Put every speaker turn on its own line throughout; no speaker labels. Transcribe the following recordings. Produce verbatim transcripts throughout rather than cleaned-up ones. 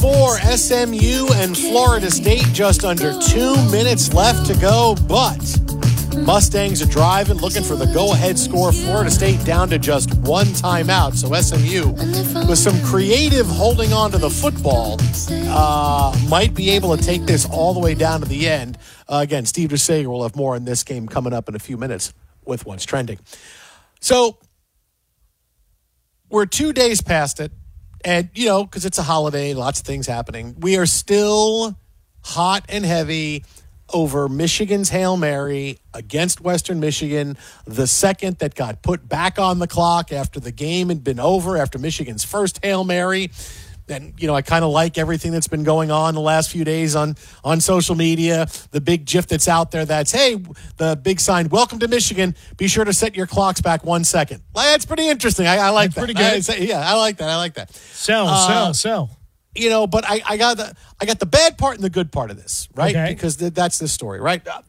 four, S M U and Florida State, just under two minutes left to go, but Mustangs are driving, looking for the go-ahead score. Florida State down to just one timeout. So S M U, with some creative holding on to the football, uh, might be able to take this all the way down to the end. Uh, again, Steve DeSager will have more on this game coming up in a few minutes with what's trending. So we're two days past it. And, you know, because it's a holiday, lots of things happening. We are still hot and heavy over Michigan's Hail Mary against Western Michigan, the second that got put back on the clock after the game had been over, after Michigan's first Hail Mary. And, you know, I kind of like everything that's been going on the last few days on, on social media. The big GIF that's out there that's, hey, the big sign, welcome to Michigan. Be sure to set your clocks back one second. That's pretty interesting. I, I like
that's
that.
Pretty good.
I, yeah, I like that. I like that.
Sell,
uh,
sell, sell.
You know, but I, I got the I got the bad part and the good part of this, right?
Okay.
Because th- that's the story, right? Uh,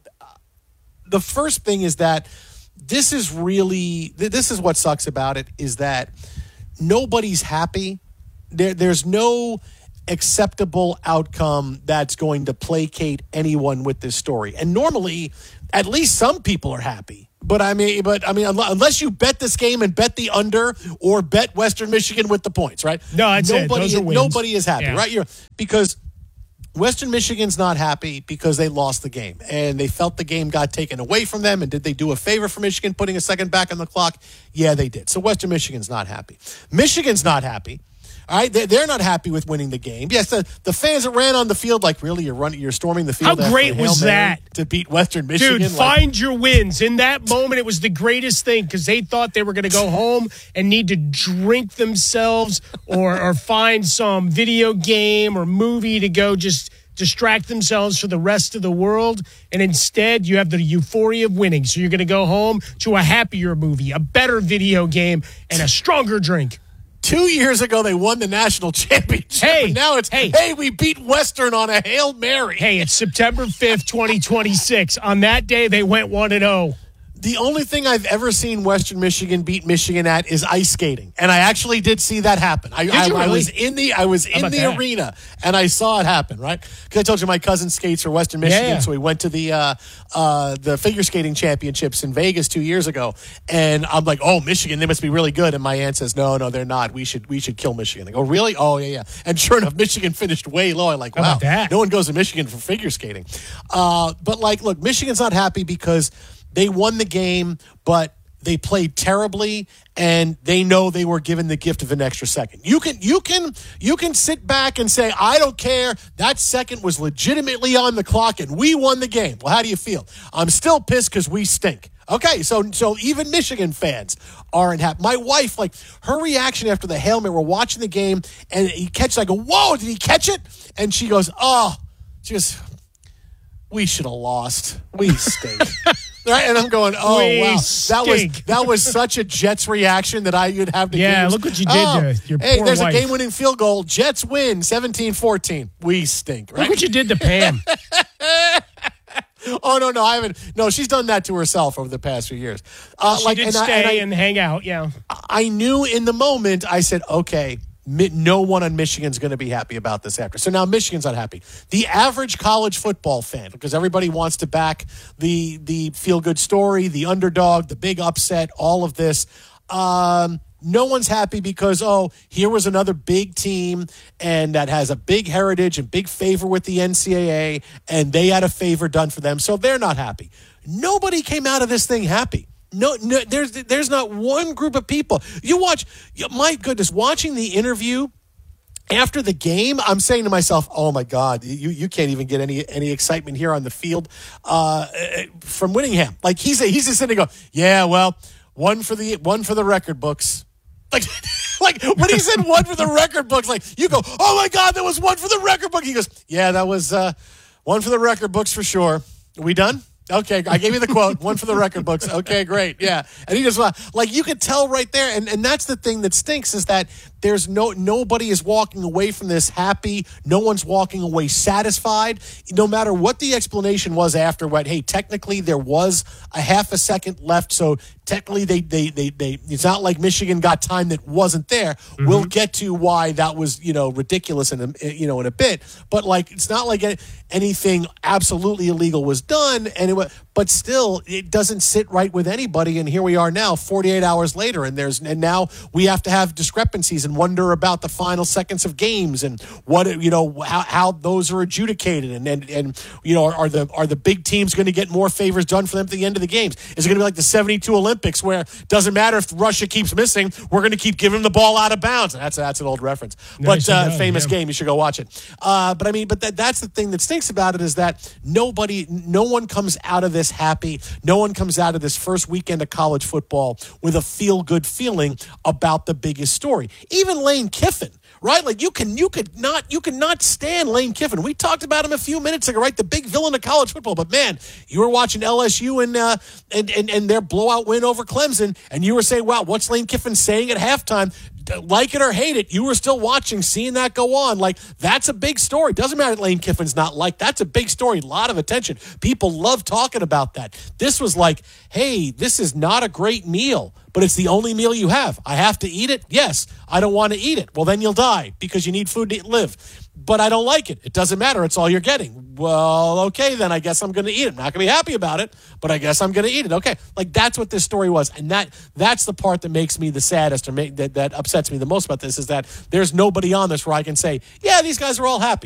the first thing is that this is really, th- this is what sucks about it, is that nobody's happy. There, there's no acceptable outcome that's going to placate anyone with this story. And normally, at least some people are happy. But I mean, but I mean, unless you bet this game and bet the under or bet Western Michigan with the points, right?
No, I'd say
nobody,
those are wins.
nobody is happy,
Yeah.
right? You're, because Western Michigan's not happy because they lost the game and they felt the game got taken away from them. And did they do a favor for Michigan putting a second back on the clock? Yeah, they did. So Western Michigan's not happy. Michigan's not happy. All right, they're not happy with winning the game. Yes, the, the fans that ran on the field, like, really, you're running, you're storming the field.
How great was that
to beat Western Michigan?
Dude,
like,
find your wins. In that moment, it was the greatest thing because they thought they were going to go home and need to drink themselves or or find some video game or movie to go just distract themselves for the rest of the world. And instead, you have the euphoria of winning. So you're going to go home to a happier movie, a better video game, and a stronger drink.
Two years ago, they won the national championship.
Hey,
and now it's, hey, hey, we beat Western on a Hail Mary.
Hey, it's September fifth, twenty twenty-six. On that day, they went one and oh.
The only thing I've ever seen Western Michigan beat Michigan at is ice skating, and I actually did see that happen. I, I,
really?
I was in the I was in the
that?
arena, and I saw it happen. Right, because I told you my cousin skates for Western Michigan,
yeah.
so we went to the uh, uh, the figure skating championships in Vegas two years ago, and I'm like, oh, Michigan, they must be really good. And my aunt says, no, no, they're not. We should we should kill Michigan. I go, really? Oh, yeah, yeah. And sure enough, Michigan finished way low. I'm like,
How
wow,
about that?
No one goes to Michigan for figure skating. Uh, but like, look, Michigan's not happy because they won the game, but they played terribly, and they know they were given the gift of an extra second. You can, you can, you can sit back and say, "I don't care. That second was legitimately on the clock, and we won the game." Well, how do you feel? I'm still pissed because we stink. Okay, so so even Michigan fans aren't happy. My wife, like, her reaction after the Hail Mary, we're watching the game, and he catches. I go, "Whoa, did he catch it?" And she goes, "Oh," she goes, "We should have lost. We stink." Right? And I'm going, oh,
we
wow.
Stink.
That was that was such a Jets reaction that I would have to
Yeah,
use.
look what you did
oh,
to your
Hey,
poor
there's
wife.
a game-winning field goal. Jets win seventeen fourteen. We stink, right?
Look what you did to Pam.
Oh, no, no, I haven't. No, she's done that to herself over the past few years. Uh,
She
like,
did
and
stay
I, and I,
and hang out, yeah.
I knew in the moment, I said, okay, mi- no one on Michigan's going to be happy about this after. So now Michigan's not happy. The average college football fan, because everybody wants to back the the feel-good story, the underdog, the big upset, all of this, um, no one's happy because, oh, here was another big team and that has a big heritage and big favor with the N C double A, and they had a favor done for them, so they're not happy. Nobody came out of this thing happy. No, no, there's there's not one group of people. You watch, my goodness, watching the interview after the game, I'm saying to myself, oh, my God, you you can't even get any any excitement here on the field uh, from Whittingham. Like, he's he's just sitting there going, yeah, well, one for the one for the record books. Like, like when he said one for the record books, like, you go, oh, my God, there was one for the record book. He goes, yeah, that was uh, one for the record books for sure. Are we done? Okay, I gave you the quote, one for the record books. Okay, great, yeah. And he just, like, you could tell right there, and, and that's the thing that stinks, is that there's no nobody is walking away from this happy. No one's walking away satisfied. No matter what the explanation was after what, hey, technically there was a half a second left, so technically they they they, they it's not like Michigan got time that wasn't there. Mm-hmm. We'll get to why that was, you know, ridiculous in a, you know in a bit, but like it's not like anything absolutely illegal was done, and it was, but still it doesn't sit right with anybody. And here we are now, forty-eight hours later, and there's and now we have to have discrepancies and wonder about the final seconds of games and what you know how, how those are adjudicated, and and, and you know are, are the are the big teams going to get more favors done for them at the end of the games? Is it going to be like the seventy-two Olympics where it doesn't matter if Russia keeps missing, we're going to keep giving them the ball out of bounds? That's that's an old reference, nice but uh, down, famous yeah. game. You should go watch it. Uh, but I mean, but that that's the thing that stinks about it, is that nobody, no one comes out of this happy. No one comes out of this first weekend of college football with a feel-good feeling about the biggest story. Even Lane Kiffin, right? Like you can, you could not, you could not stand Lane Kiffin. We talked about him a few minutes ago, right? The big villain of college football. But man, you were watching L S U and uh, and and and their blowout win over Clemson, and you were saying, "Wow, what's Lane Kiffin saying at halftime?" Like it or hate it, you were still watching, seeing that go on. Like, that's a big story. Doesn't matter that Lane Kiffin's not liked. That's a big story. A lot of attention. People love talking about that. This was like, hey, this is not a great meal, but it's the only meal you have. I have to eat it? Yes. I don't want to eat it. Well, then you'll die because you need food to live. But I don't like it. It doesn't matter. It's all you're getting. Well, okay, then I guess I'm going to eat it. I'm not going to be happy about it, but I guess I'm going to eat it. Okay. Like, that's what this story was. And that that's the part that makes me the saddest, or make, that, that upsets me the most about this, is that there's nobody on this where I can say, yeah, these guys are all happy.